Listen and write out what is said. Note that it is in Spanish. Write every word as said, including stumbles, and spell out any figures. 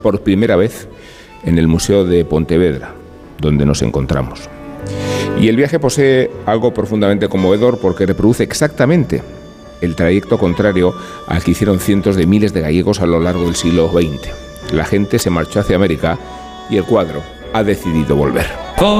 por primera vez en el Museo de Pontevedra, donde nos encontramos. Y el viaje posee algo profundamente conmovedor porque reproduce exactamente el trayecto contrario al que hicieron cientos de miles de gallegos a lo largo del siglo veinte. La gente se marchó hacia América y el cuadro ha decidido volver.